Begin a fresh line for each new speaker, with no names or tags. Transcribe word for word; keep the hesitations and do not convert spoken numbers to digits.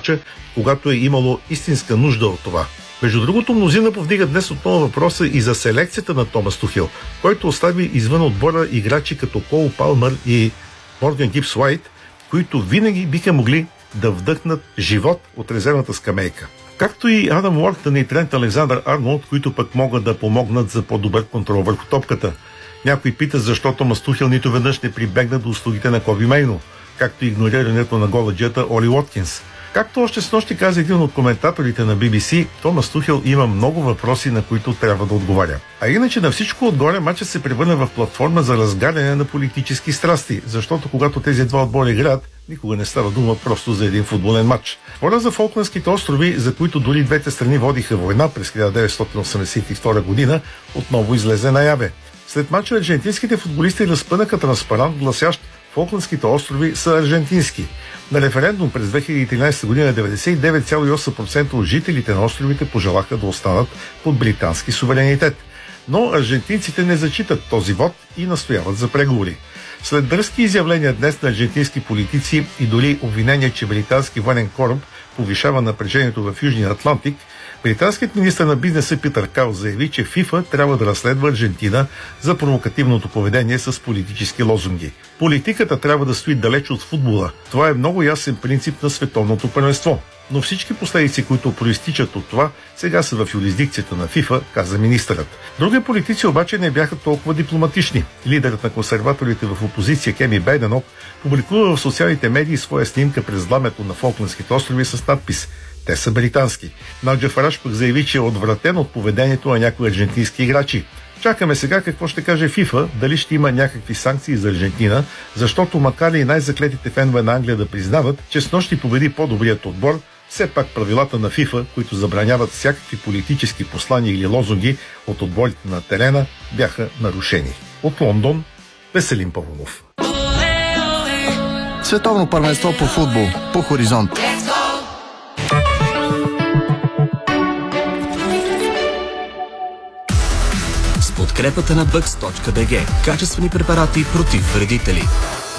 мача, когато е имало истинска нужда от това. Между другото, мнозина повдигат днес отново въпроса и за селекцията на Томас Тухел, който остави извън отбора играчи като Кол Палмър и Морган Гибс Уайт, които винаги биха могли да вдъхнат живот от резервната скамейка. Както и Адам Уортън и Трент Александър Арнолд, които пък могат да помогнат за по-добър контрол върху топката. Някой пита защо Томас Тухел нито веднъж не прибегна до услугите на Коби Мейно, както и игнорирането на голаджията Оли Уоткинс. Както още снощи каза един от коментаторите на Би Би Си, Томас Тухел има много въпроси, на които трябва да отговаря. А иначе на всичко отгоре матчът се превърна в платформа за разгаряне на политически страсти, защото когато тези два отбора играят, никога не става дума просто за един футболен матч. Спора за Фолкландските острови, за които дори двете страни водиха война през хиляда деветстотин осемдесет и втора година, отново излезе наяве. След матча аржентинските футболисти разпънаха транспарант, гласящ Фолкландските острови са аржентински. На референдум през две хиляди и тринадесета година деветдесет и девет цяло и осем процента от жителите на островите пожелаха да останат под британски суверенитет. Но аржентинците не зачитат този вод и настояват за преговори. След дръзки изявления днес на аржентински политици и дори обвинения, че британски военен кораб повишава напрежението в Южния Атлантик, британският министър на бизнеса Питър Кайл заяви, че ФИФА трябва да разследва Аржентина за провокативното поведение с политически лозунги. Политиката трябва да стои далеч от футбола. Това е много ясен принцип на световното първенство. Но всички последици, които проистичат от това, сега са в юрисдикцията на ФИФА, каза министърът. Други политици обаче не бяха толкова дипломатични. Лидерът на консерваторите в опозиция Кеми Байденок публикува в социалните медии своя снимка през знамето на Фолкландските острови с надпис "Те са британски". Наджа Фараж пък заяви, че е отвратен от поведението на някои аржентински играчи. Чакаме сега какво ще каже ФИФА, дали ще има някакви санкции за Аржентина, защото макар и най-заклетите фенове на Англия да признават, че снощи победи по-добрият отбор, все пак правилата на ФИФА, които забраняват всякакви политически послания или лозунги от отборите на терена, бяха нарушени. От Лондон, Веселин Павлов.
Световно първенство по футбол по Хоризонт.
С подкрепата на бъкс точка би джи. Качествени препарати против вредители.